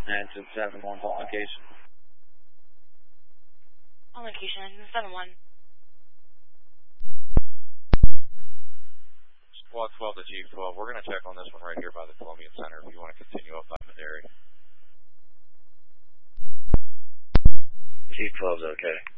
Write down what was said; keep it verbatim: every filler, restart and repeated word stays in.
And to seven one, hold location. On location, seven one. Squad twelve to Chief twelve. We're going to check on this one right here by the Columbian Center if you want to continue up by Maderi. Chief twelve's okay.